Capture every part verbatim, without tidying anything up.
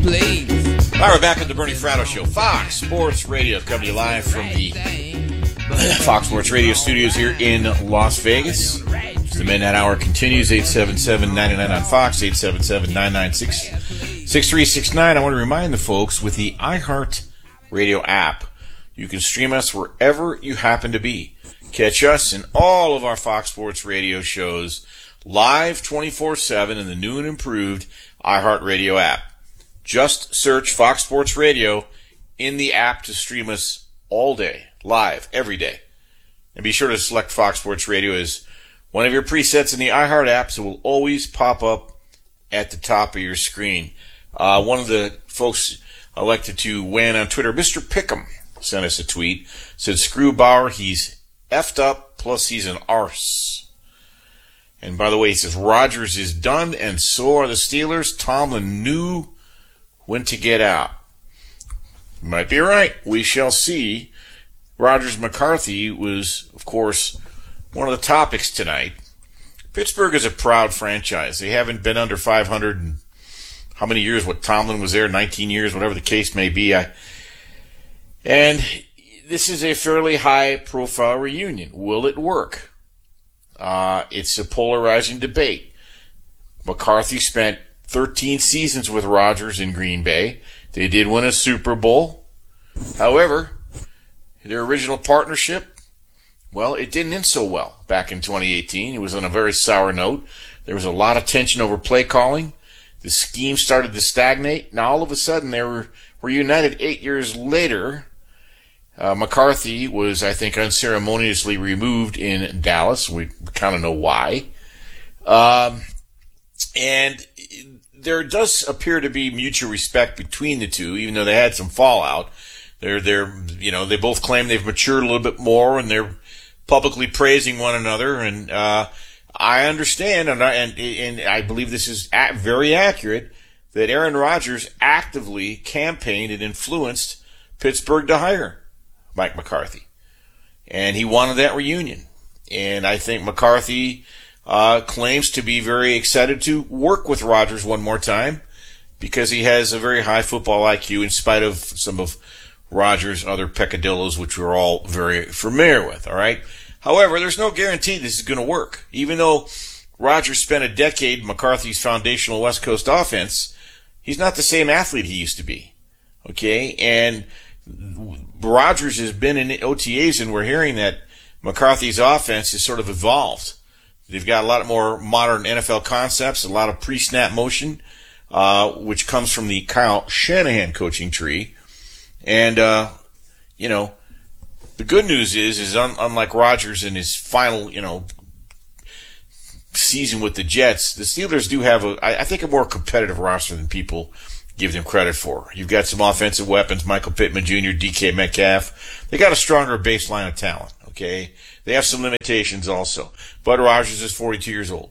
please. All right, we're back at the Bernie Fratto Show. Fox Sports Radio coming to you live from the Fox Sports Radio studios here in Las Vegas. The Midnight Hour continues, eight seven seven, nine nine on Fox, eight seven seven, nine nine six, six three six nine. I want to remind the folks, with the iHeart Radio app, you can stream us wherever you happen to be. Catch us and all of our Fox Sports Radio shows live twenty-four seven in the new and improved iHeart Radio app. Just search Fox Sports Radio in the app to stream us all day, live, every day. And be sure to select Fox Sports Radio as one of your presets in the iHeart app, so it will always pop up at the top of your screen. Uh, one of the folks elected to weigh in on Twitter, Mister Pickham, sent us a tweet, said, screw Bauer, he's effed up, plus he's an arse. And by the way, he says, Rodgers is done, and so are the Steelers. Tomlin knew when to get out. Might be right. We shall see. Rodgers McCarthy was, of course, one of the topics tonight. Pittsburgh is a proud franchise. They haven't been under five hundred in how many years? What, Tomlin was there, nineteen years, whatever the case may be. I, and this is a fairly high-profile reunion. Will it work? Uh, it's a polarizing debate. McCarthy spent thirteen seasons with Rodgers in Green Bay. They did win a Super Bowl. However, their original partnership, well, it didn't end so well back in twenty eighteen. It was on a very sour note. There was a lot of tension over play calling. The scheme started to stagnate. Now, all of a sudden, they were reunited eight years later. Uh, McCarthy was, I think, unceremoniously removed in Dallas. We kind of know why. Um, and there does appear to be mutual respect between the two, even though they had some fallout. They're, they're, you know, they both claim they've matured a little bit more, and they're publicly praising one another. And uh, I understand, and I, and, and I believe this is very accurate, that Aaron Rodgers actively campaigned and influenced Pittsburgh to hire Mike McCarthy. And he wanted that reunion. And I think McCarthy uh, claims to be very excited to work with Rodgers one more time because he has a very high football I Q in spite of some of Rodgers' other peccadillos, which we're all very familiar with, all right? However, there's no guarantee this is going to work. Even though Rodgers spent a decade in McCarthy's foundational West Coast offense, he's not the same athlete he used to be, okay? And Rodgers has been in O T As, and we're hearing that McCarthy's offense has sort of evolved. They've got a lot more modern N F L concepts, a lot of pre-snap motion, uh, which comes from the Kyle Shanahan coaching tree. And, uh, you know, the good news is, is un- unlike Rodgers in his final, you know, season with the Jets, the Steelers do have, a, I, I think, a more competitive roster than people give them credit for. You've got some offensive weapons, Michael Pittman Junior, D K Metcalf. They got a stronger baseline of talent, okay? They have some limitations also. But Rodgers is forty-two years old.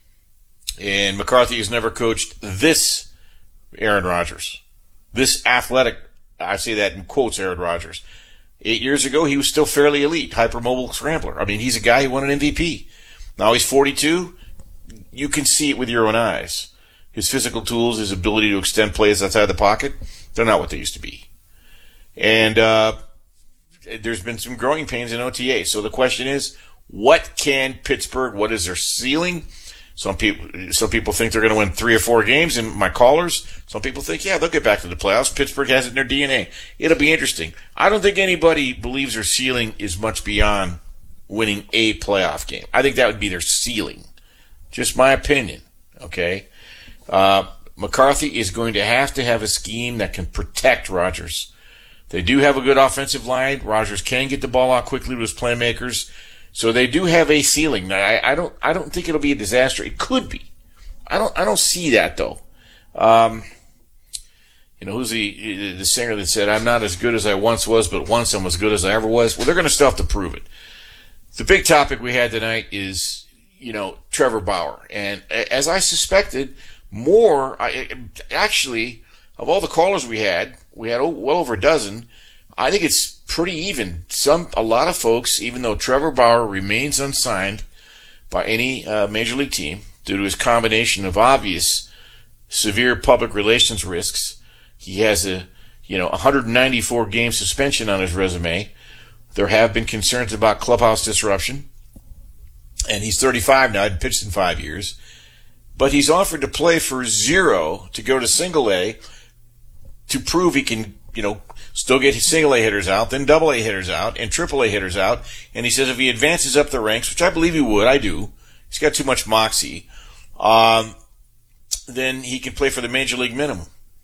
And McCarthy has never coached this Aaron Rodgers. This athletic, I say that in quotes, Aaron Rodgers. Eight years ago, he was still fairly elite, hypermobile scrambler. I mean, he's a guy who won an M V P. Now he's forty-two. You can see it with your own eyes. His physical tools, his ability to extend plays outside the pocket, they're not what they used to be. And uh, there's been some growing pains in O T A. So the question is, what can Pittsburgh, what is their ceiling? Some people some people think they're going to win three or four games, and my callers, some people think, yeah, they'll get back to the playoffs. Pittsburgh has it in their D N A. It'll be interesting. I don't think anybody believes their ceiling is much beyond winning a playoff game. I think that would be their ceiling. Just my opinion, okay? Uh, McCarthy is going to have to have a scheme that can protect Rodgers. They do have a good offensive line. Rodgers can get the ball out quickly to his playmakers. So they do have a ceiling. Now, I, I don't, I don't think it'll be a disaster. It could be. I don't, I don't see that though. Um, you know, who's the, the singer that said, I'm not as good as I once was, but once I'm as good as I ever was? Well, they're going to still have to prove it. The big topic we had tonight is, you know, Trevor Bauer. And as I suspected, more, I, actually, of all the callers we had, we had well over a dozen. I think it's pretty even. Some, a lot of folks, even though Trevor Bauer remains unsigned by any uh, major league team due to his combination of obvious severe public relations risks, He has a, you know, one hundred ninety-four game suspension on his resume. There have been concerns about clubhouse disruption. And he's thirty-five now, hadn't pitched in five years. But he's offered to play for zero to go to single A to prove he can, you know, still get single A hitters out, then double A hitters out, and triple A hitters out. And he says if he advances up the ranks, which I believe he would, I do, he's got too much moxie, um, then he can play for the major league minimum.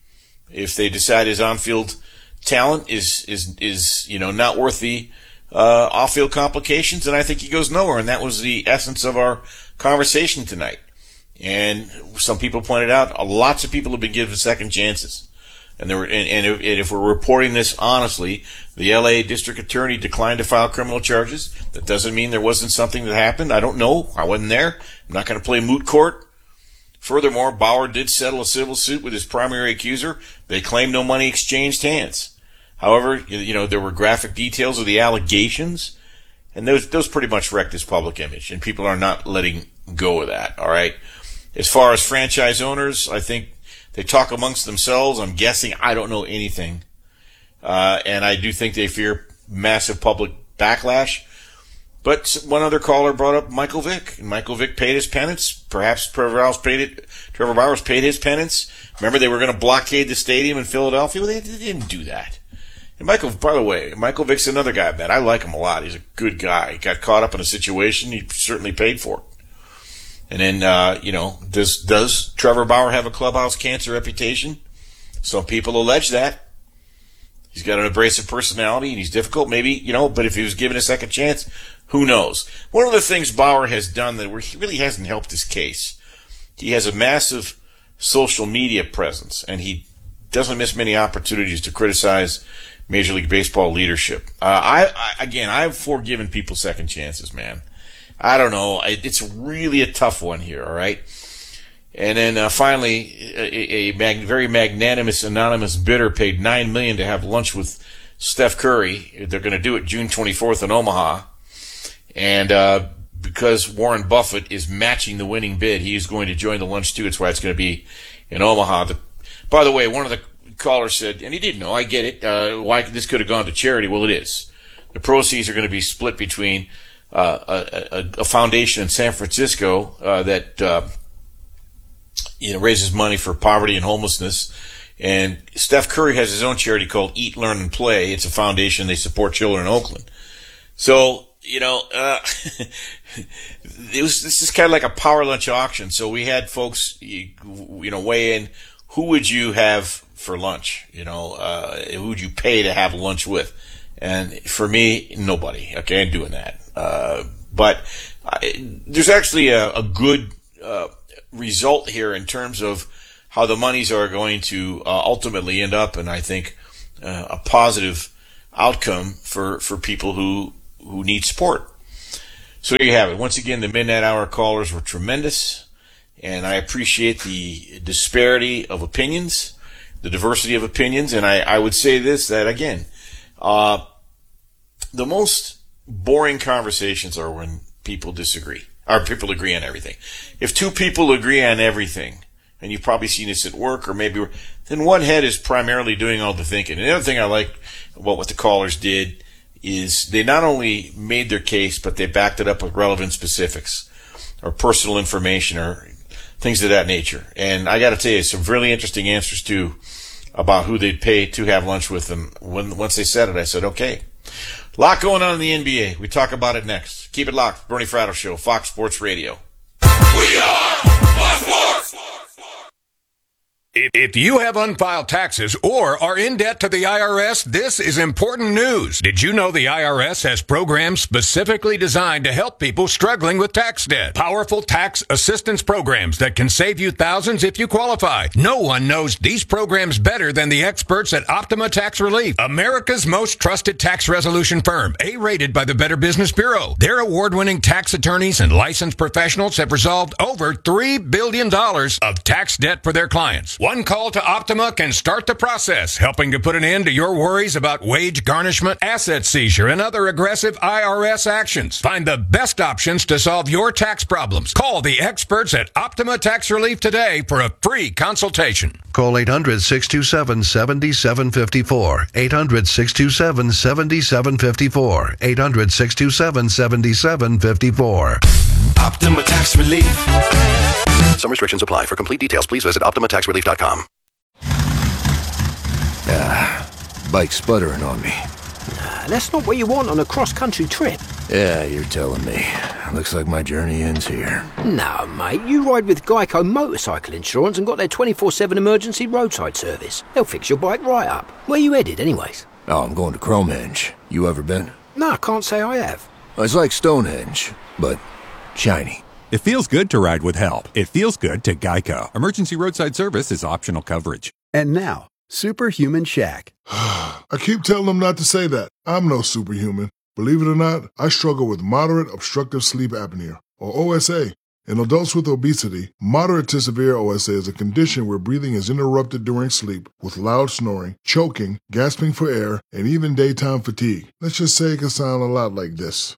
If they decide his on-field talent is, is, is, you know, not worth the uh, off-field complications, then I think he goes nowhere. And that was the essence of our conversation tonight. And some people pointed out, lots of people have been given second chances. And, there were, and, and, if, and if we're reporting this honestly, the L A District Attorney declined to file criminal charges. That doesn't mean there wasn't something that happened. I don't know. I wasn't there. I'm not going to play moot court. Furthermore, Bauer did settle a civil suit with his primary accuser. They claim no money exchanged hands. However, you know, there were graphic details of the allegations, and those those pretty much wrecked his public image, and people are not letting go of that, all right? As far as franchise owners, I think they talk amongst themselves. I'm guessing. I don't know anything. Uh, and I do think they fear massive public backlash. But one other caller brought up Michael Vick, and Michael Vick paid his penance. Perhaps Trevor Bauer paid it. Trevor Bauer paid his penance. Remember, they were going to blockade the stadium in Philadelphia. Well, they, they didn't do that. And Michael, by the way, Michael Vick's another guy, man. I like him a lot. He's a good guy. He got caught up in a situation. He certainly paid for it. And then, uh, you know, does does Trevor Bauer have a clubhouse cancer reputation? Some people allege that. He's got an abrasive personality and he's difficult, maybe, you know, but if he was given a second chance, who knows? One of the things Bauer has done that he really hasn't helped his case, he has a massive social media presence, and he doesn't miss many opportunities to criticize Major League Baseball leadership. Uh, I, I, again, I've forgiven people second chances, man. I don't know. It's really a tough one here, all right? And then uh, finally, a, a mag- very magnanimous anonymous bidder paid nine million dollars to have lunch with Steph Curry. They're going to do it June twenty-fourth in Omaha. And uh, because Warren Buffett is matching the winning bid, he's going to join the lunch too. That's why it's going to be in Omaha. The, by the way, one of the callers said, and he didn't know, I get it, uh, why this could have gone to charity. Well, it is. The proceeds are going to be split between uh, a, a, a foundation in San Francisco uh, that uh, you know raises money for poverty and homelessness. And Steph Curry has his own charity called Eat, Learn, and Play. It's a foundation. They support children in Oakland. So, you know, uh, it was, this is kind of like a power lunch auction. So we had folks, you, you know, weigh in. Who would you have for lunch? You know, uh, who would you pay to have lunch with? And for me, nobody. Okay, I'm doing that. Uh, but I, there's actually a, a good uh, result here in terms of how the monies are going to uh, ultimately end up, and I think uh, a positive outcome for, for people who who need support. So there you have it. Once again, the Midnight Hour callers were tremendous, and I appreciate the disparity of opinions, the diversity of opinions, and I, I would say this, that again, uh, the most boring conversations are when people disagree, or people agree on everything. If two people agree on everything, and you've probably seen this at work, or maybe, then one head is primarily doing all the thinking. And the other thing I like about what the callers did is they not only made their case, but they backed it up with relevant specifics or personal information or things of that nature. And I got to tell you, some really interesting answers too about who they'd pay to have lunch with them. When once they said it, I said, okay. A lot going on in the N B A. We talk about it next. Keep it locked. Bernie Fratto Show, Fox Sports Radio. We are Fox Sports. If you have unfiled taxes or are in debt to the I R S, this is important news. Did you know the I R S has programs specifically designed to help people struggling with tax debt? Powerful tax assistance programs that can save you thousands if you qualify. No one knows these programs better than the experts at Optima Tax Relief, America's most trusted tax resolution firm, A-rated by the Better Business Bureau. Their award-winning tax attorneys and licensed professionals have resolved over three billion dollars of tax debt for their clients. One call to Optima can start the process, helping to put an end to your worries about wage garnishment, asset seizure, and other aggressive I R S actions. Find the best options to solve your tax problems. Call the experts at Optima Tax Relief today for a free consultation. Call eight hundred, six two seven, seven seven five four. eight hundred, six two seven, seven seven five four. eight hundred, six two seven, seven seven five four. Optima Tax Relief. Some restrictions apply. For complete details, please visit Optima Tax Relief dot com. Ah, bike's sputtering on me. Nah, that's not what you want on a cross-country trip. Yeah, you're telling me. Looks like my journey ends here. No, mate, you ride with Geico Motorcycle Insurance and got their twenty-four seven emergency roadside service. They'll fix your bike right up. Where you headed, anyways? Oh, I'm going to Cromenge. You ever been? No, I can't say I have. It's like Stonehenge, but shiny. It feels good to ride with help. It feels good to Geico. Emergency roadside service is optional coverage. And now, Superhuman Shaq. I keep telling them not to say that. I'm no superhuman. Believe it or not, I struggle with moderate obstructive sleep apnea, or O S A. In adults with obesity, moderate to severe O S A is a condition where breathing is interrupted during sleep with loud snoring, choking, gasping for air, and even daytime fatigue. Let's just say it can sound a lot like this.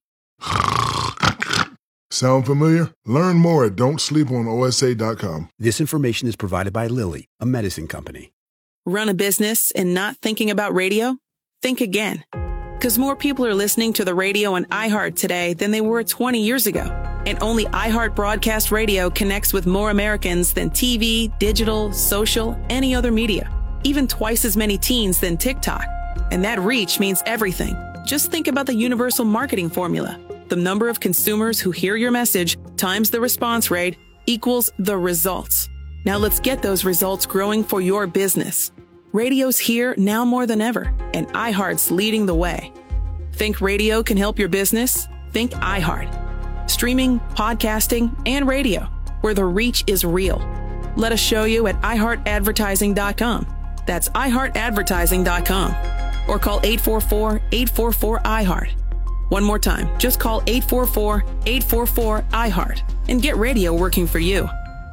Sound familiar? Learn more at don't sleep on O S A dot com. This information is provided by Lilly, a medicine company. Run a business and not thinking about radio? Think again. Because more people are listening to the radio on iHeart today than they were twenty years ago. And only iHeart Broadcast Radio connects with more Americans than T V, digital, social, any other media. Even twice as many teens than TikTok. And that reach means everything. Just think about the universal marketing formula. The number of consumers who hear your message times the response rate equals the results. Now let's get those results growing for your business. Radio's here now more than ever, and iHeart's leading the way. Think radio can help your business? Think iHeart. Streaming, podcasting, and radio, where the reach is real. Let us show you at i heart advertising dot com. That's i heart advertising dot com. Or call eight four four, eight four four, I heart. One more time, just call eight four four, eight four four, I heart and get radio working for you.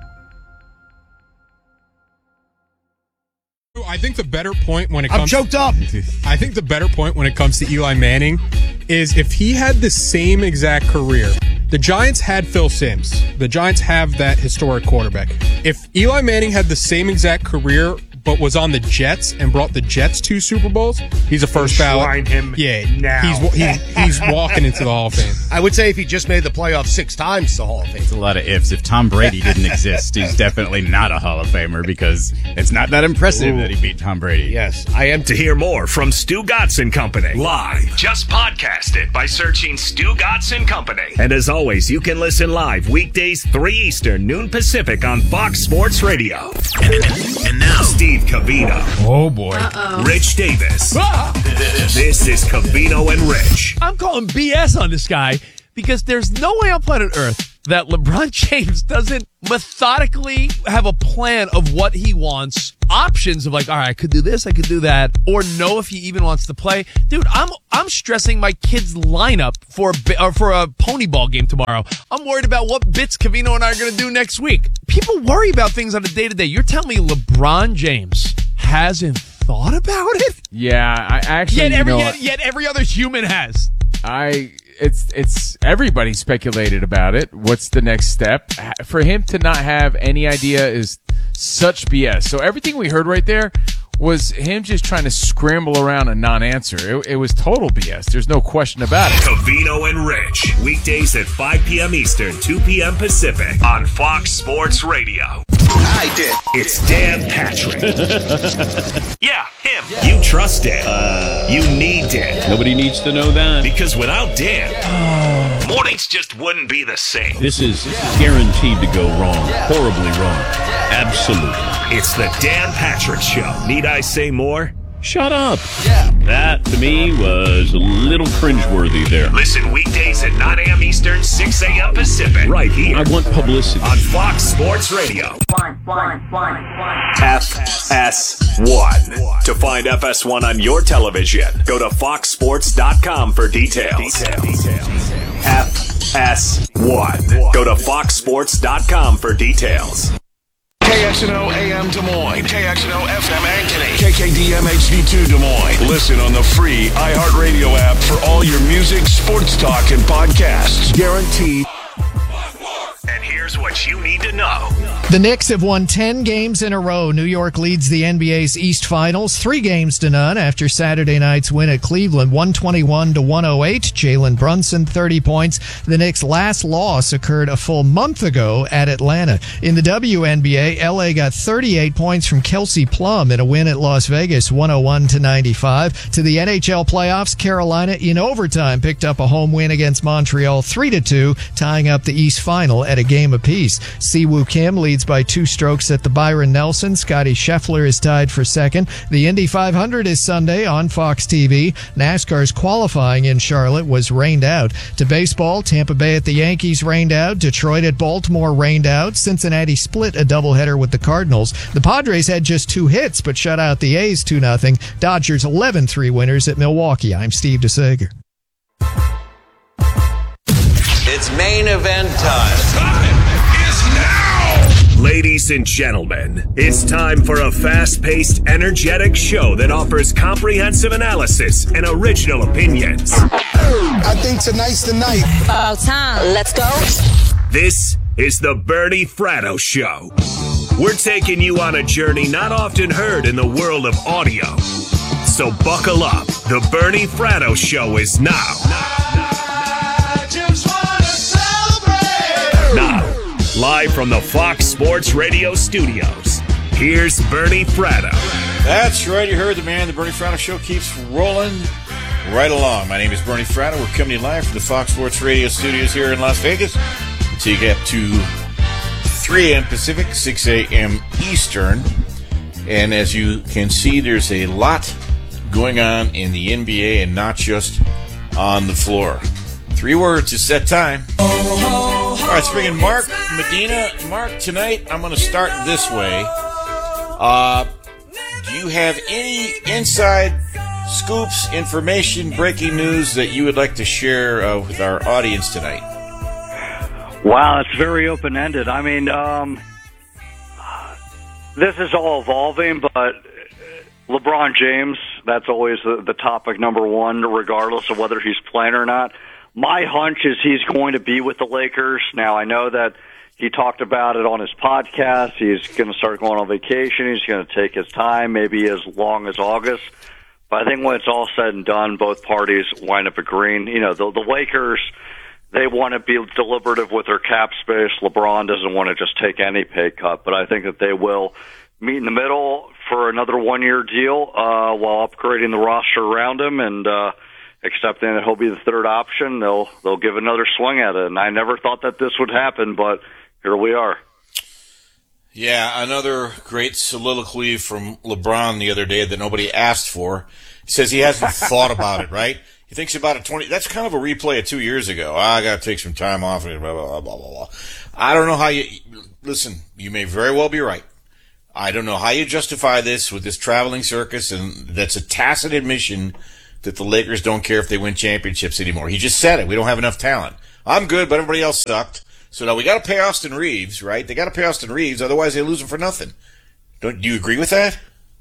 I think the better point when it comes... I'm choked up! I think the better point when it comes to Eli Manning is if he had the same exact career. The Giants had Phil Simms. The Giants have that historic quarterback. If Eli Manning had the same exact career but was on the Jets and brought the Jets two Super Bowls, he's a first ballot. Enshrine him yeah, now. He's, he's, he's walking into the Hall of Fame. I would say if he just made the playoffs six times, the Hall of Fame. It's a lot of ifs. If Tom Brady didn't exist, he's definitely not a Hall of Famer because it's not that impressive Ooh. that he beat Tom Brady. Yes, I am. To hear more from Stu Gatz and Company live, just podcast it by searching Stu Gatz and Company. And as always, you can listen live weekdays three Eastern, noon Pacific on Fox Sports Radio. And now, Steve Covino. Oh, boy. Uh-oh. Rich Davis. Ah! This is Covino and Rich. I'm calling B S on this guy because there's no way on planet Earth that LeBron James doesn't methodically have a plan of what he wants, options of like, all right, I could do this, I could do that, or know if he even wants to play. Dude, I'm I'm stressing my kid's lineup for a, or for a pony ball game tomorrow. I'm worried about what bits Covino and I are going to do next week. People worry about things on a day-to-day. You're telling me LeBron James hasn't thought about it? Yeah, I actually, yet every, you know, yet, yet every other human has. I it's it's everybody speculated about it. What's the next step? For him to not have any idea is such B S. So everything we heard right there was him just trying to scramble around a non-answer. It, it was total B S. There's no question about it. Covino and Rich, weekdays at five p.m. Eastern, two p.m. Pacific on Fox Sports Radio. I did. It's Dan Patrick. Yeah, him. Yeah. You trust Dan. Uh, you need Dan. Nobody needs to know that. Because without Dan, yeah. mornings just wouldn't be the same. This is guaranteed to go wrong. Horribly wrong. Absolutely. It's the Dan Patrick Show. Need I say more? Shut up. Yeah. That, to me, was a little cringeworthy there. Listen weekdays at nine a.m. Eastern, six a.m. Pacific. Right here. I want publicity. On Fox Sports Radio. One, one, one, one. F S one. To find F S one on your television, go to fox sports dot com for details. Details. F S one. Go to fox sports dot com for details. K X N O A M Des Moines, K X N O F M Ankeny, K K D M H D two Des Moines. Listen on the free iHeartRadio app for all your music, sports talk, and podcasts. Guaranteed. And here's what you need to know. The Knicks have won ten games in a row. New York leads the N B A's East Finals, three games to none after Saturday night's win at Cleveland, one twenty-one to one oh eight. Jalen Brunson, thirty points. The Knicks' last loss occurred a full month ago at Atlanta. In the W N B A, L A got thirty-eight points from Kelsey Plum in a win at Las Vegas, one oh one to ninety-five. To the N H L playoffs, Carolina in overtime picked up a home win against Montreal, three to two, tying up the East Final at a game apiece. Siwoo Kim leads by two strokes at the Byron Nelson. Scotty Scheffler is tied for second. The Indy five hundred is Sunday on Fox T V. NASCAR's qualifying in Charlotte was rained out. To baseball, Tampa Bay at the Yankees rained out. Detroit at Baltimore rained out. Cincinnati split a doubleheader with the Cardinals. The Padres had just two hits but shut out the A's two nothing. Dodgers eleven three winners at Milwaukee. I'm Steve DeSager. It's main event time. Time is now! Ladies and gentlemen, it's time for a fast-paced, energetic show that offers comprehensive analysis and original opinions. I think tonight's the night. About time. Let's go. This is the Bernie Fratto Show. We're taking you on a journey not often heard in the world of audio. So buckle up. The Bernie Fratto Show is now. Now, live from the Fox Sports Radio studios, here's Bernie Fratto. That's right, you heard the man. The Bernie Fratto Show keeps rolling right along. My name is Bernie Fratto. We're coming to you live from the Fox Sports Radio studios here in Las Vegas until you get to three a.m. Pacific, six a.m. Eastern. And as you can see, there's a lot going on in the N B A and not just on the floor. Three words to set time. All right, let's bring in Mark Medina. Mark, tonight I'm going to start this way. Uh, do you have any inside scoops, information, breaking news that you would like to share uh, with our audience tonight? Wow, it's very open-ended. I mean, um, this is all evolving, but LeBron James, that's always the, the topic number one, regardless of whether he's playing or not. My hunch is he's going to be with the Lakers. Now, I know that he talked about it on his podcast. He's going to start going on vacation. He's going to take his time, maybe as long as August. But I think when it's all said and done, both parties wind up agreeing. You know, the, the Lakers, they want to be deliberative with their cap space. LeBron doesn't want to just take any pay cut. But I think that they will meet in the middle for another one-year deal uh, while upgrading the roster around him and uh accepting that he'll be the third option. They'll they'll give another swing at it. And I never thought that this would happen, but here we are. Yeah, another great soliloquy from LeBron the other day that nobody asked for. He says he hasn't thought about it, right? He thinks about it twenty. That's kind of a replay of two years ago. Oh, I got to take some time off. Blah, blah, blah, blah, blah. I don't know how you – listen, you may very well be right. I don't know how you justify this with this traveling circus, and that's a tacit admission – that the Lakers don't care if they win championships anymore. He just said it. We don't have enough talent. I'm good, but everybody else sucked. So now we got to pay Austin Reeves, right? They got to pay Austin Reeves, otherwise they lose him for nothing. Don't do you agree with that?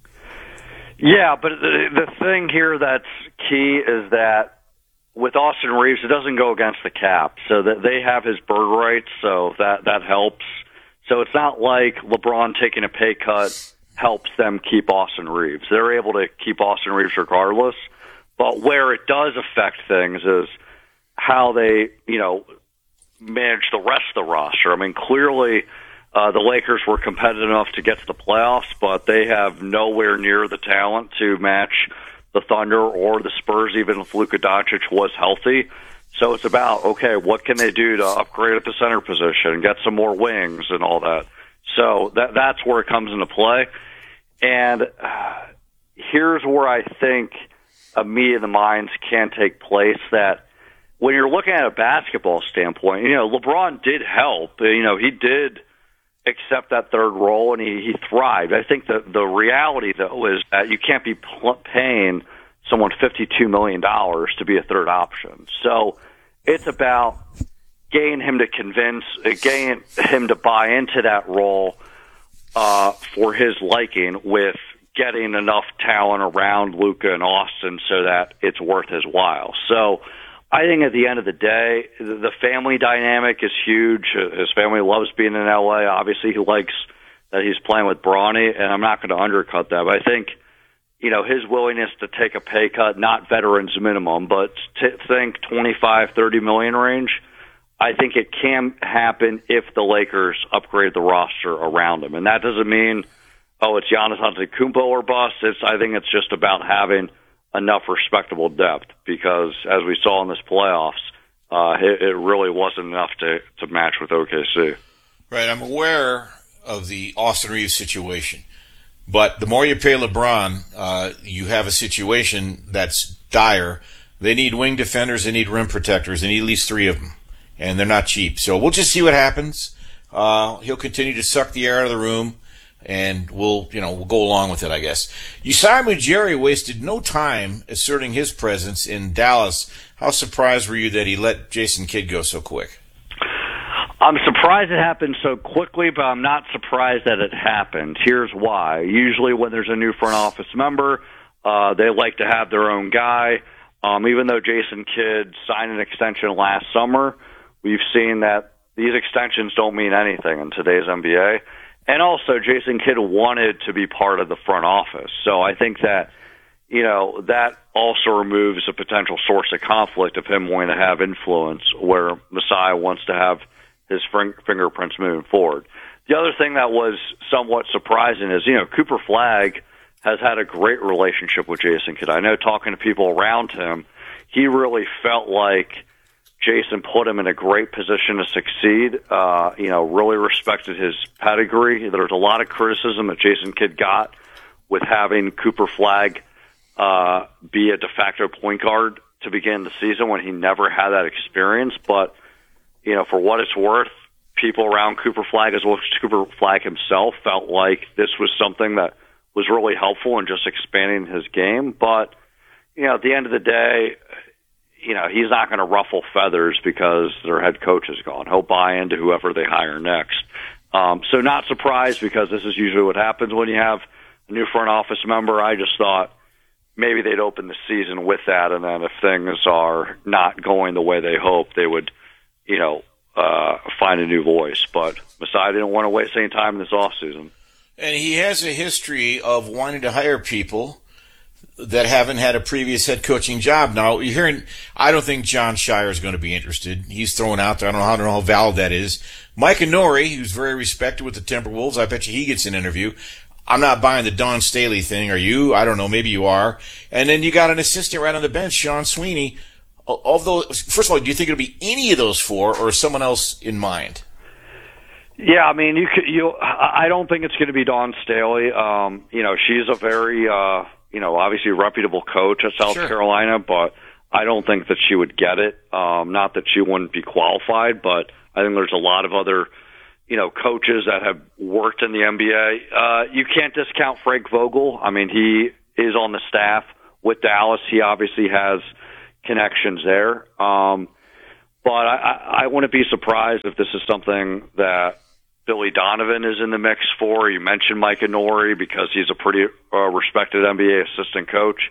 Yeah, but the, the thing here that's key is that with Austin Reeves, it doesn't go against the cap, so that they have his bird rights, so that that helps. So it's not like LeBron taking a pay cut helps them keep Austin Reeves. They're able to keep Austin Reeves regardless. But where it does affect things is how they, you know, manage the rest of the roster. I mean, clearly uh, the Lakers were competitive enough to get to the playoffs, but they have nowhere near the talent to match the Thunder or the Spurs, even if Luka Doncic was healthy. So it's about, okay, what can they do to upgrade at the center position, get some more wings and all that. So that that's where it comes into play. And uh, here's where I think a meeting of the minds can take place, that when you're looking at a basketball standpoint, you know, LeBron did help. You know, he did accept that third role, and he, he thrived. I think that the reality, though, is that you can't be pl- paying someone fifty-two million dollars to be a third option. So it's about getting him to convince, getting him to buy into that role, uh, for his liking with getting enough talent around Luka and Austin so that it's worth his while. So I think at the end of the day, the family dynamic is huge. His family loves being in L A. Obviously, he likes that he's playing with Bronny, and I'm not going to undercut that. But I think, you know, his willingness to take a pay cut, not veterans minimum, but to think twenty-five, thirty million range, I think it can happen if the Lakers upgrade the roster around him. And that doesn't mean, oh, it's Giannis Antetokounmpo or bust. It's, I think it's just about having enough respectable depth, because as we saw in this playoffs, uh, it, it really wasn't enough to, to match with O K C. Right, I'm aware of the Austin Reeves situation, but the more you pay LeBron, uh, you have a situation that's dire. They need wing defenders, they need rim protectors, they need at least three of them, and they're not cheap. So we'll just see what happens. Uh, he'll continue to suck the air out of the room, and we'll, you know, we'll go along with it, I guess. Usai Ujiri wasted no time asserting his presence in Dallas. How surprised were you that he let Jason Kidd go so quick? I'm surprised it happened so quickly, but I'm not surprised that it happened. Here's why. Usually when there's a new front office member, uh, they like to have their own guy. Um, even though Jason Kidd signed an extension last summer, we've seen that these extensions don't mean anything in today's N B A. And also, Jason Kidd wanted to be part of the front office. So I think that, you know, that also removes a potential source of conflict of him wanting to have influence where Masai wants to have his fingerprints moving forward. The other thing that was somewhat surprising is, you know, Cooper Flagg has had a great relationship with Jason Kidd. I know talking to people around him, he really felt like Jason put him in a great position to succeed. Uh, you know, really respected his pedigree. There was a lot of criticism that Jason Kidd got with having Cooper Flagg uh, be a de facto point guard to begin the season when he never had that experience. But you know, for what it's worth, people around Cooper Flagg, as well as Cooper Flagg himself, felt like this was something that was really helpful in just expanding his game. But, you know, at the end of the day, you know, he's not going to ruffle feathers because their head coach is gone. He'll buy into whoever they hire next. Um, so not surprised, because this is usually what happens when you have a new front office member. I just thought maybe they'd open the season with that, and then if things are not going the way they hope, they would, you know, uh, find a new voice. But Masai didn't want to waste any time in this offseason. And he has a history of wanting to hire people that haven't had a previous head coaching job. Now, you're hearing, I don't think John Shire is going to be interested. He's throwing out there. I don't know how, I don't know how valid that is. Mike Inori, who's very respected with the Timberwolves, I bet you he gets an interview. I'm not buying the Don Staley thing. Are you? I don't know. Maybe you are. And then you got an assistant right on the bench, Sean Sweeney. Of those, first of all, do you think it'll be any of those four, or someone else in mind? Yeah, I mean, you could, you. I don't think it's going to be Dawn Staley. Um, you know, she's a very, uh, you know, obviously reputable coach at South Sure. Carolina, but I don't think that she would get it. Um, not that she wouldn't be qualified, but I think there's a lot of other, you know, coaches that have worked in the N B A. Uh, you can't discount Frank Vogel. I mean, he is on the staff with Dallas. He obviously has connections there. Um, but I, I, I wouldn't be surprised if this is something that Billy Donovan is in the mix for. You mentioned Mike Inori because he's a pretty uh, respected N B A assistant coach.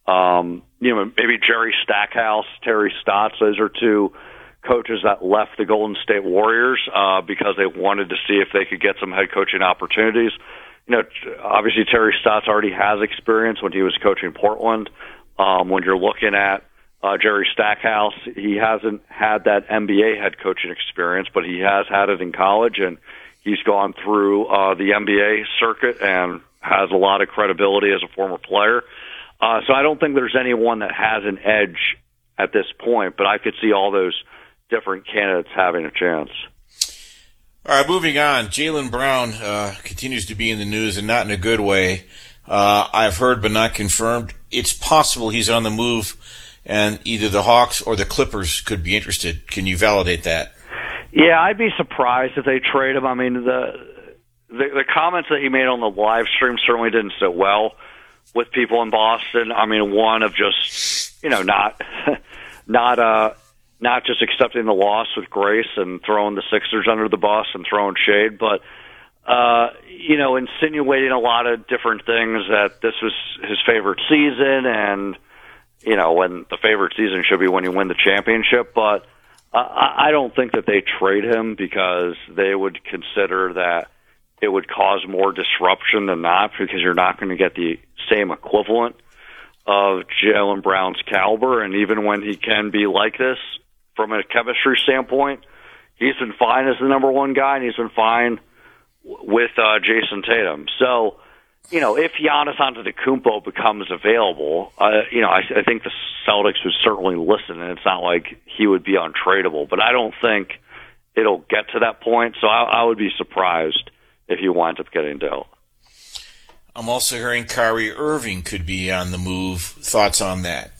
Um, you know, maybe Jerry Stackhouse, Terry Stotts, those are two coaches that left the Golden State Warriors uh, because they wanted to see if they could get some head coaching opportunities. You know, obviously Terry Stotts already has experience when he was coaching Portland. Um, when you're looking at Uh, Jerry Stackhouse, he hasn't had that N B A head coaching experience, but he has had it in college, and he's gone through uh, the N B A circuit and has a lot of credibility as a former player. Uh, so I don't think there's anyone that has an edge at this point, but I could see all those different candidates having a chance. All right, moving on. Jaylen Brown uh, continues to be in the news, and not in a good way. Uh, I've heard but not confirmed. It's possible he's on the move, and either the Hawks or the Clippers could be interested. Can you validate that? Yeah, I'd be surprised if they trade him. I mean, the, the the comments that he made on the live stream certainly didn't sit well with people in Boston. I mean, one of just, you know, not not uh not just accepting the loss with grace and throwing the Sixers under the bus and throwing shade, but uh, you know, insinuating a lot of different things that this was his favorite season and, you know, when the favorite season should be when you win the championship. But uh, I don't think that they trade him because they would consider that it would cause more disruption than not, because you're not going to get the same equivalent of Jaylen Brown's caliber. And even when he can be like this from a chemistry standpoint, he's been fine as the number one guy, and he's been fine with uh, Jason Tatum. So, you know, if Giannis Antetokounmpo becomes available, uh, you know, I, I think the Celtics would certainly listen, and it's not like he would be untradeable. But I don't think it'll get to that point, so I, I would be surprised if he winds up getting dealt. I'm also hearing Kyrie Irving could be on the move. Thoughts on that?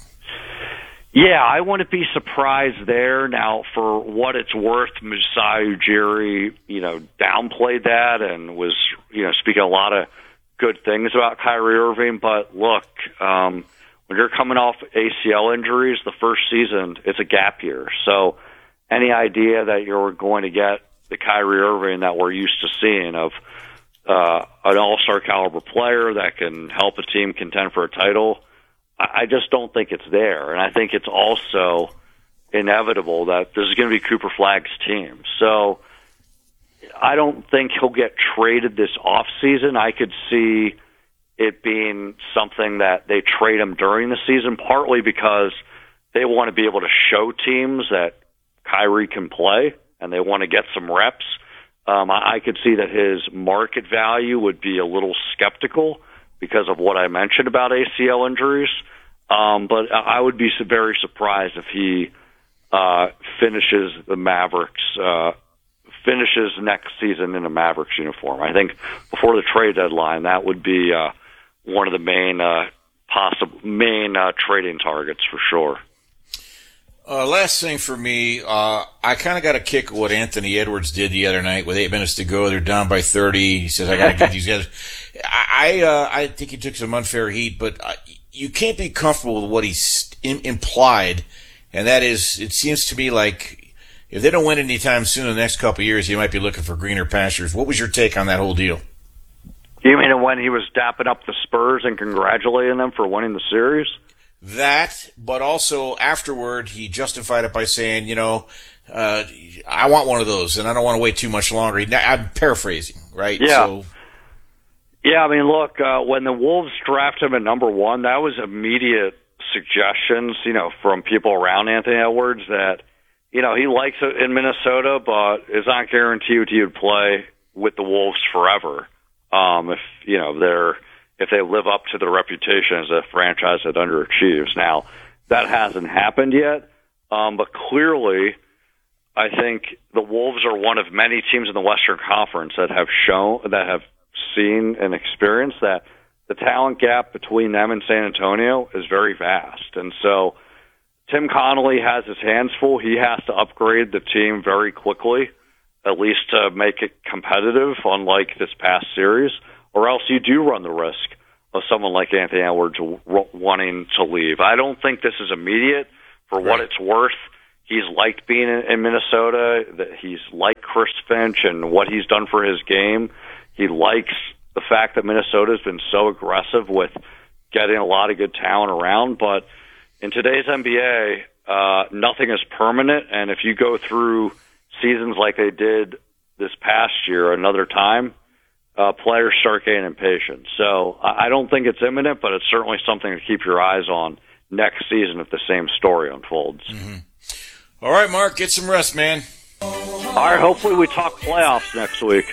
Yeah, I wouldn't be surprised there. Now, for what it's worth, Masai Ujiri, you know, downplayed that and was, you know, speaking a lot of good things about Kyrie Irving. But look, um, when you're coming off A C L injuries, the first season, it's a gap year. So any idea that you're going to get the Kyrie Irving that we're used to seeing of uh, an all-star caliber player that can help a team contend for a title, I just don't think it's there. And I think it's also inevitable that this is going to be Cooper Flagg's team. So I don't think he'll get traded this offseason. I could see it being something that they trade him during the season, partly because they want to be able to show teams that Kyrie can play and they want to get some reps. Um, I, I could see that his market value would be a little skeptical because of what I mentioned about A C L injuries. Um, but I would be very surprised if he uh, finishes the Mavericks, uh, finishes next season in a Mavericks uniform. I think before the trade deadline, that would be uh, one of the main uh, possible main uh, trading targets for sure. Uh, last thing for me, uh, I kind of got a kick at what Anthony Edwards did the other night with eight minutes to go. They're down by thirty. He says, I got to get these guys. I, uh, I think he took some unfair heat, but uh, you can't be comfortable with what he's in, implied. And that is, it seems to me like if they don't win anytime soon in the next couple of years, he might be looking for greener pastures. What was your take on that whole deal? You mean when he was dapping up the Spurs and congratulating them for winning the series? That, but also afterward, he justified it by saying, you know, uh, I want one of those, and I don't want to wait too much longer. I'm paraphrasing, right? Yeah. So, yeah, I mean, look, uh, when the Wolves drafted him at number one, that was immediate suggestions, you know, from people around Anthony Edwards that, you know, he likes it in Minnesota, but it's not guaranteed he would play with the Wolves forever. Um, if, you know, they're, if they live up to their reputation as a franchise that underachieves. Now, that hasn't happened yet, um, but clearly I think the Wolves are one of many teams in the Western Conference that have shown, that have seen and experienced that the talent gap between them and San Antonio is very vast. And so Tim Connolly has his hands full. He has to upgrade the team very quickly, at least to make it competitive, unlike this past series, or else you do run the risk of someone like Anthony Edwards wanting to leave. I don't think this is immediate. For what it's worth, he's liked being in Minnesota. That he's liked Chris Finch and what he's done for his game. He likes the fact that Minnesota's been so aggressive with getting a lot of good talent around. But in today's N B A, uh, nothing is permanent. And if you go through seasons like they did this past year another time, Uh, players start getting impatient. So I don't think it's imminent, but it's certainly something to keep your eyes on next season if the same story unfolds. Mm-hmm. All right, Mark, get some rest, man. All right, hopefully we talk playoffs next week.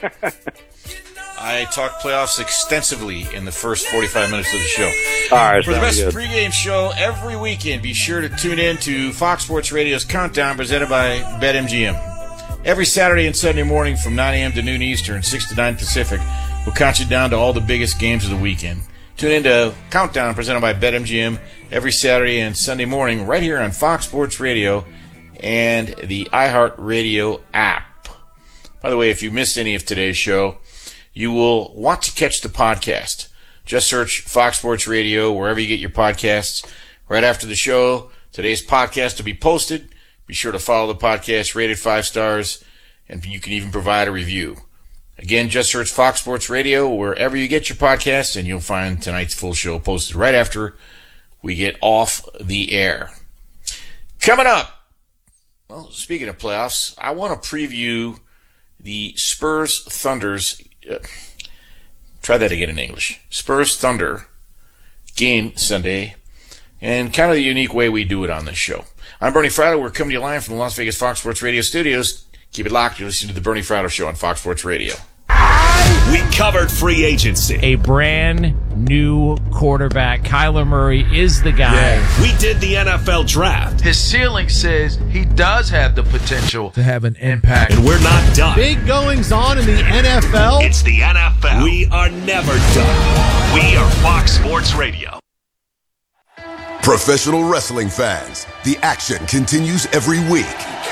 I talked playoffs extensively in the first forty-five minutes of the show. All right, for the best good. pregame show every weekend, be sure to tune in to Fox Sports Radio's Countdown presented by BetMGM. Every Saturday and Sunday morning from nine a.m. to noon Eastern, six to nine Pacific, we'll count you down to all the biggest games of the weekend. Tune in to Countdown presented by BetMGM every Saturday and Sunday morning right here on Fox Sports Radio and the iHeartRadio app. By the way, if you missed any of today's show, you will want to catch the podcast. Just search Fox Sports Radio wherever you get your podcasts. Right after the show, today's podcast will be posted. Be sure to follow the podcast, rate it five stars, and you can even provide a review. Again, just search Fox Sports Radio wherever you get your podcasts, and you'll find tonight's full show posted right after we get off the air. Coming up, well, speaking of playoffs, I want to preview the Spurs Thunders. Uh, try that again in English. Spurs Thunder game Sunday, and kind of the unique way we do it on this show. I'm Bernie Fratto. We're coming to you live from the Las Vegas Fox Sports Radio studios. Keep it locked. You're listening to the Bernie Fratto Show on Fox Sports Radio. We covered free agency. A brand new quarterback. Kyler Murray is the guy. Yeah. We did the N F L draft. His ceiling says he does have the potential to have an impact. And we're not done. Big goings on in the N F L. It's the N F L. We are never done. We are Fox Sports Radio. Professional wrestling fans, the action continues every week.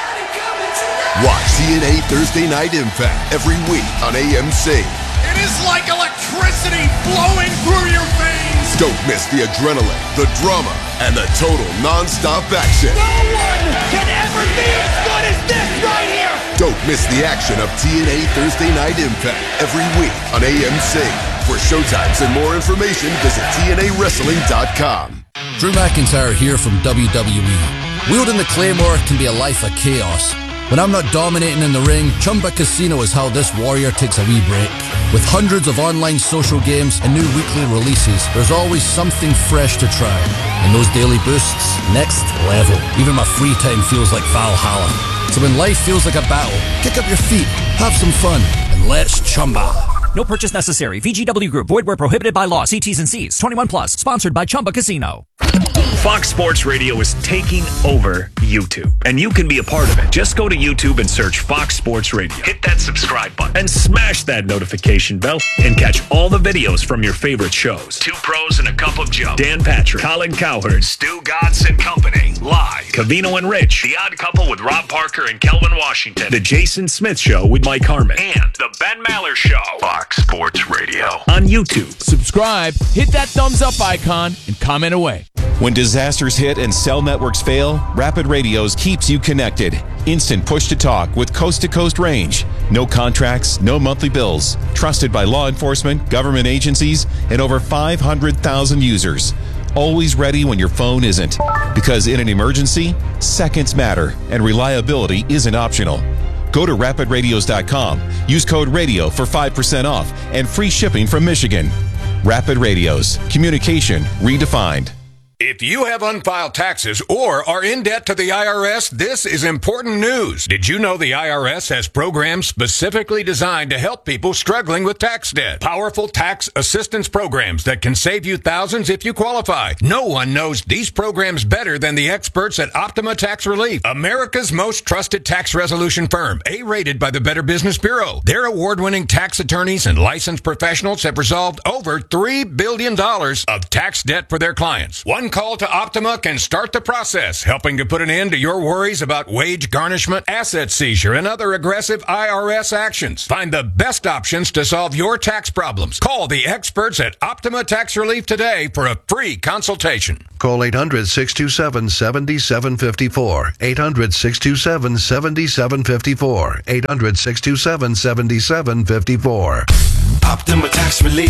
Watch T N A Thursday Night Impact every week on A M C. It is like electricity flowing through your veins. Don't miss the adrenaline, the drama, and the total non-stop action. No one can ever be as good as this right here. Don't miss the action of T N A Thursday Night Impact every week on A M C. For showtimes and more information, visit T N A wrestling dot com. Drew McIntyre here from W W E. Wielding the Claymore can be a life of chaos. When I'm not dominating in the ring, Chumba Casino is how this warrior takes a wee break. With hundreds of online social games and new weekly releases, there's always something fresh to try. And those daily boosts, next level. Even my free time feels like Valhalla. So when life feels like a battle, kick up your feet, have some fun, and let's Chumba. No purchase necessary. V G W Group. Void where prohibited by law. See T's and C's. twenty-one plus. Sponsored by Chumba Casino. Fox Sports Radio is taking over YouTube, and you can be a part of it. Just go to YouTube and search Fox Sports Radio. Hit that subscribe button and smash that notification bell and catch all the videos from your favorite shows. Two Pros and a Cup of Joe. Dan Patrick, Colin Cowherd, Stu Gatz and Company. Live. Cavino and Rich. The Odd Couple with Rob Parker and Kelvin Washington. The Jason Smith Show with Mike Harmon. And The Ben Maller Show. Fox Sports Radio on YouTube. Subscribe, hit that thumbs up icon, and comment away. When disasters hit and cell networks fail, Rapid Radios keeps you connected. Instant push-to-talk with coast-to-coast range. No contracts, no monthly bills. Trusted by law enforcement, government agencies, and over five hundred thousand users. Always ready when your phone isn't. Because in an emergency, seconds matter, and reliability isn't optional. Go to rapid radios dot com. Use code RADIO for five percent off and free shipping from Michigan. Rapid Radios. Communication redefined. If you have unfiled taxes or are in debt to the I R S, this is important news. Did you know the I R S has programs specifically designed to help people struggling with tax debt? Powerful tax assistance programs that can save you thousands if you qualify. No one knows these programs better than the experts at Optima Tax Relief, America's most trusted tax resolution firm, A-rated by the Better Business Bureau. Their award-winning tax attorneys and licensed professionals have resolved over three billion dollars of tax debt for their clients. One call to Optima can start the process, helping to put an end to your worries about wage garnishment, asset seizure, and other aggressive I R S actions. Find the best options to solve your tax problems. Call the experts at Optima Tax Relief today for a free consultation. Call eight hundred, six two seven, seven seven five four. eight hundred, six two seven, seven seven five four. eight hundred, six two seven, seven seven five four. Optima Tax Relief.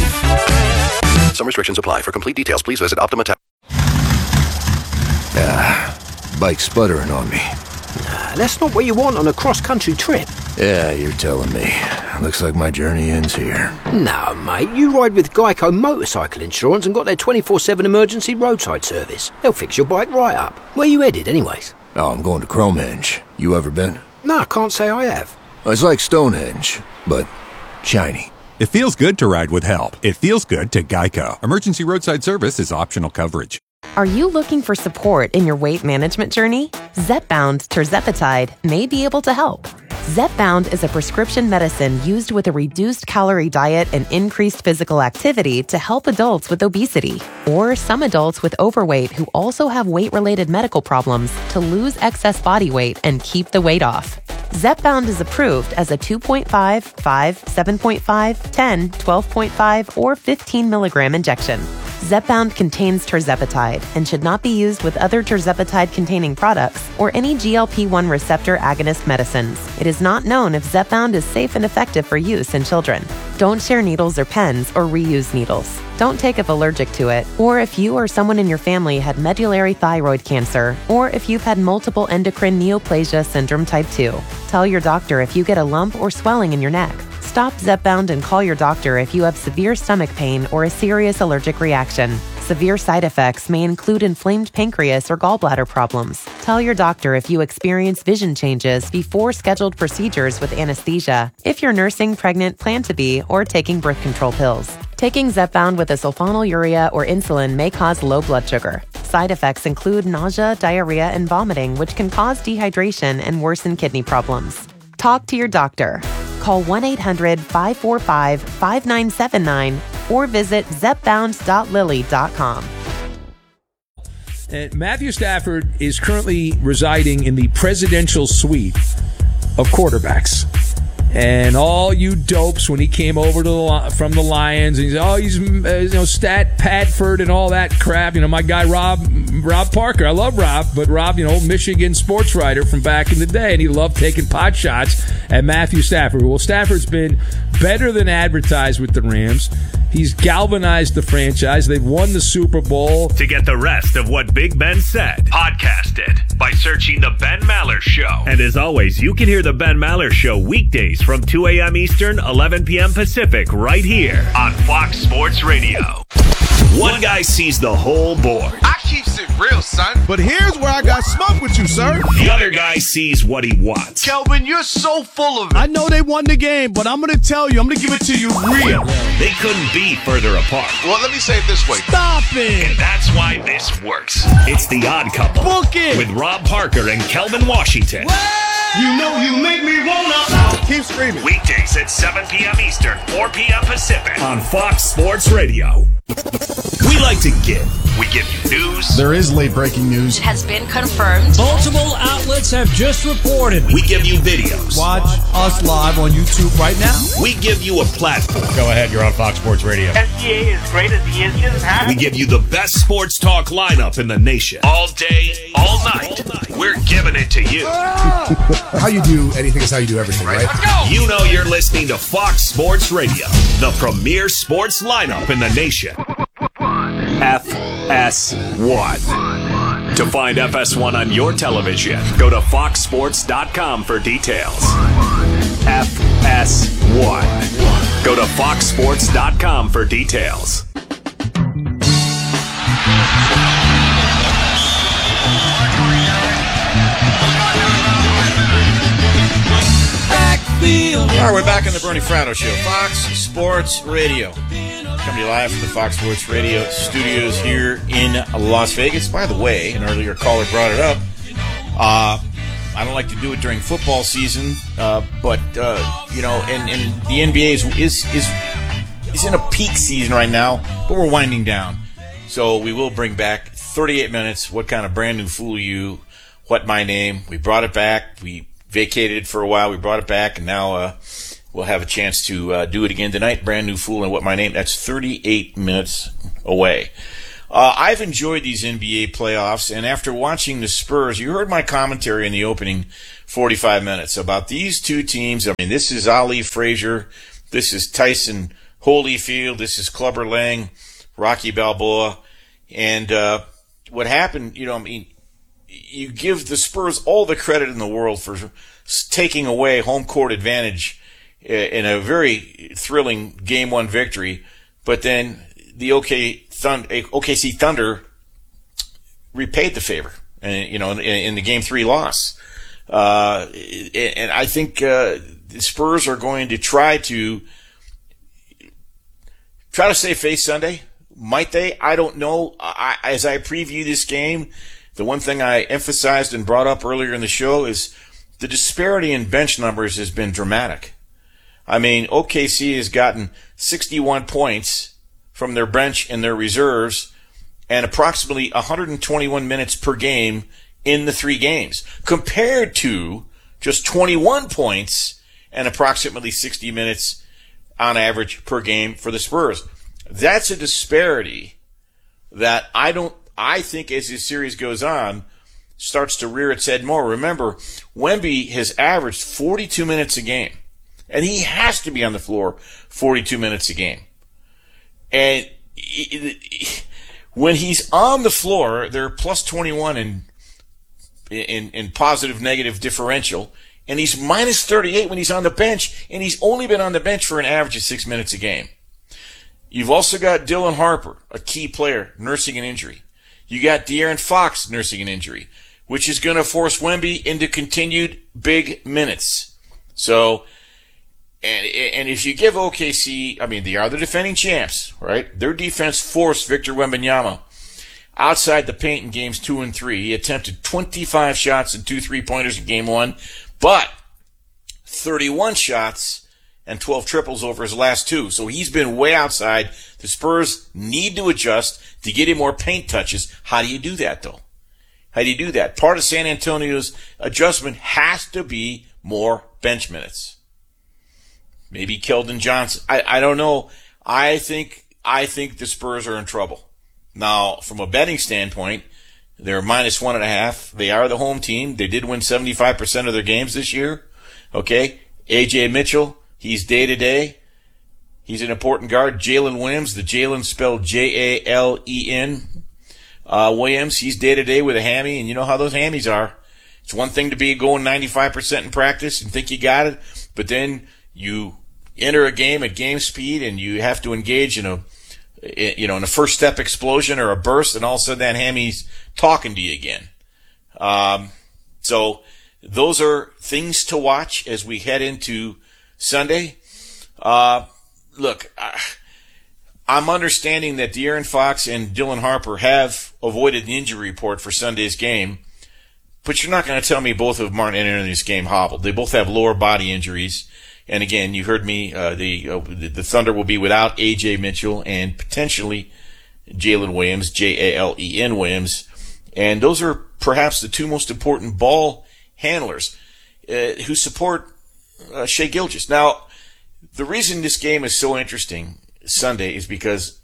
Some restrictions apply. For complete details, please visit Optima Tax. Ah, bike sputtering on me. Nah, that's not what you want on a cross-country trip. Yeah, you're telling me. Looks like my journey ends here. No, mate, you ride with Geico Motorcycle Insurance and got their twenty-four seven emergency roadside service. They'll fix your bike right up. Where you headed, anyways? Oh, I'm going to Cromenge. You ever been? No, I can't say I have. It's like Stonehenge, but shiny. It feels good to ride with help. It feels good to Geico. Emergency roadside service is optional coverage. Are you looking for support in your weight management journey? Zepbound Tirzepatide may be able to help. Zepbound is a prescription medicine used with a reduced calorie diet and increased physical activity to help adults with obesity or some adults with overweight who also have weight-related medical problems to lose excess body weight and keep the weight off. Zepbound is approved as a two point five, five, seven point five, ten, twelve point five, or fifteen milligram injection. Zepbound contains tirzepatide and should not be used with other tirzepatide-containing products or any G L P one receptor agonist medicines. It is not known if Zepbound is safe and effective for use in children. Don't share needles or pens or reuse needles. Don't take if allergic to it, or if you or someone in your family had medullary thyroid cancer, or if you've had multiple endocrine neoplasia syndrome type two. Tell your doctor if you get a lump or swelling in your neck. Stop Zepbound and call your doctor if you have severe stomach pain or a serious allergic reaction. Severe side effects may include inflamed pancreas or gallbladder problems. Tell your doctor if you experience vision changes before scheduled procedures with anesthesia, if you're nursing, pregnant, plan to be, or taking birth control pills. Taking Zepbound with a sulfonylurea or insulin may cause low blood sugar. Side effects include nausea, diarrhea, and vomiting, which can cause dehydration and worsen kidney problems. Talk to your doctor. Call one eight hundred five four five five nine seven nine or visit zepbound dot lilly dot com. And Matthew Stafford is currently residing in the presidential suite of quarterbacks. And all you dopes, when he came over to the, from the Lions, and he's oh he's uh, you know Stat Padford and all that crap. You know my guy Rob Rob Parker. I love Rob, but Rob, you know Michigan sports writer from back in the day, and he loved taking pot shots at Matthew Stafford. Well, Stafford's been better than advertised with the Rams. He's galvanized the franchise. They've won the Super Bowl. To get the rest of what Big Ben said, podcast it by searching The Ben Maller Show. And as always, you can hear The Ben Maller Show weekdays from two a.m. Eastern, eleven p.m. Pacific, right here on Fox Sports Radio. One guy sees the whole board. I keeps it real, son. But here's where I got smoke with you, sir. The other guy sees what he wants. Kelvin, you're so full of it. I know they won the game, but I'm going to tell you, I'm going to give it to you real. They couldn't be further apart. Well, let me say it this way. Stop it. And that's why this works. It's The Odd Couple. Book it. With Rob Parker and Kelvin Washington. You know you make me wanna. Keep screaming. Weekdays at seven p.m. Eastern, four p.m. Pacific on Fox Sports Radio. We like to give. We give you news. There is late breaking news. It has been confirmed. Multiple outlets have just reported. We give you videos. Watch us live on YouTube right now. We give you a platform. Go ahead, you're on Fox Sports Radio. S G A is great as he is just happy. We give you the best sports talk lineup in the nation. All day, all night. All night. We're giving it to you. How you do anything is how you do everything, right? Let's go. You know you're listening to Fox Sports Radio, the premier sports lineup in the nation. F S one. To find F S one on your television, go to fox sports dot com for details. F S one. Go to fox sports dot com for details. All right, we're back on the Bernie Fratto Show, Fox Sports Radio. Coming to you live from the Fox Sports Radio studios here in Las Vegas. By the way, an earlier caller brought it up. Uh, I don't like to do it during football season, uh, but, uh, you know, and, and the N B A is, is, is, is in a peak season right now, but we're winding down. So we will bring back thirty-eight minutes. What kind of brand new fool you? What my name? We brought it back. We vacated it for a while. We brought it back, and now uh, we'll have a chance to uh, do it again tonight. Brand new fool and what my name. That's thirty-eight minutes away. Uh, I've enjoyed these N B A playoffs, and after watching the Spurs, you heard my commentary in the opening forty-five minutes about these two teams. I mean, this is Ali Frazier, this is Tyson Holyfield, this is Clubber Lang, Rocky Balboa, and uh, what happened, you know, I mean, you give the Spurs all the credit in the world for taking away home court advantage in a very thrilling game one victory, but then the OK Thund- O K C Thunder repaid the favor, and you know, in, in the game three loss. Uh, and I think uh, the Spurs are going to try to try to save face Sunday. Might they? I don't know. I, as I preview this game, the one thing I emphasized and brought up earlier in the show is the disparity in bench numbers has been dramatic. I mean, O K C has gotten sixty-one points from their bench and their reserves and approximately one hundred twenty-one minutes per game in the three games, compared to just twenty-one points and approximately sixty minutes on average per game for the Spurs. That's a disparity that I don't, I think as this series goes on, starts to rear its head more. Remember, Wemby has averaged forty-two minutes a game, and he has to be on the floor forty-two minutes a game. And when he's on the floor, they're plus twenty-one in, in, in positive negative differential, and he's minus thirty-eight when he's on the bench, and he's only been on the bench for an average of six minutes a game. You've also got Dylan Harper, a key player, nursing an injury. You got De'Aaron Fox nursing an injury, which is going to force Wemby into continued big minutes. So, and and if you give O K C, I mean, they are the defending champs, right? Their defense forced Victor Wembanyama outside the paint in games two and three. He attempted twenty-five shots and two three-pointers in game one, but thirty-one shots and twelve triples over his last two. So he's been way outside. The Spurs need to adjust to get him more paint touches. How do you do that, though? How do you do that? Part of San Antonio's adjustment has to be more bench minutes. Maybe Keldon Johnson. I, I don't know. I think I think the Spurs are in trouble. Now, from a betting standpoint, they're minus one and a half. They are the home team. They did win seventy-five percent of their games this year. Okay? A J Mitchell, he's day-to-day. He's an important guard. Jalen Williams, the Jalen spelled J A L E N. Uh, Williams, he's day-to-day with a hammy, and you know how those hammies are. It's one thing to be going ninety-five percent in practice and think you got it, but then you enter a game at game speed and you have to engage in a, you know, in a first step explosion or a burst, and all of a sudden that hammy's talking to you again. Um, so those are things to watch as we head into Sunday. Uh, look, I, I'm understanding that De'Aaron Fox and Dylan Harper have avoided the injury report for Sunday's game, but you're not going to tell me both of them aren't entering this game hobbled. They both have lower body injuries. And again, you heard me, uh, the, uh, the Thunder will be without A J Mitchell and potentially Jalen Williams, J A L E N Williams. And those are perhaps the two most important ball handlers uh, who support uh, Shai Gilgeous. Now, the reason this game is so interesting Sunday is because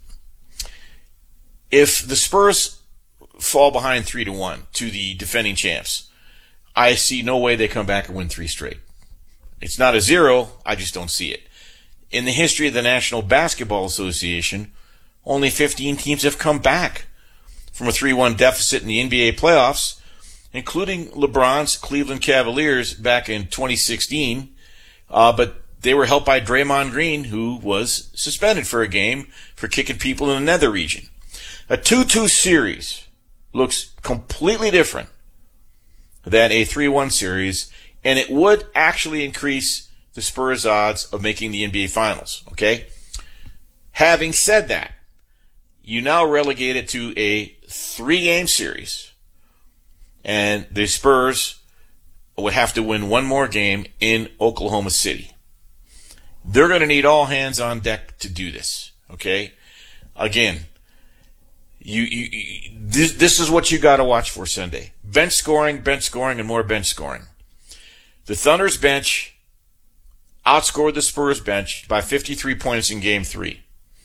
if the Spurs fall behind three to one to the defending champs, I see no way they come back and win three straight. It's not a zero, I just don't see it. In the history of the National Basketball Association, only fifteen teams have come back from a three one deficit in the N B A playoffs, including LeBron's Cleveland Cavaliers back in twenty sixteen, uh, but they were helped by Draymond Green, who was suspended for a game for kicking people in the nether region. A two two series looks completely different than a three one series, and it would actually increase the Spurs' odds of making the N B A Finals, okay? Having said that, you now relegate it to a three-game series, and the Spurs would have to win one more game in Oklahoma City. They're going to need all hands on deck to do this, okay? Again, you, you, you this, this is what you got to watch for Sunday. Bench scoring, bench scoring, and more bench scoring. The Thunder's bench outscored the Spurs bench by fifty-three points in game three.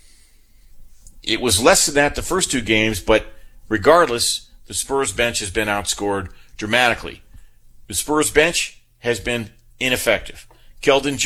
It was less than that the first two games, but regardless, the Spurs bench has been outscored dramatically. The Spurs bench has been ineffective. Keldon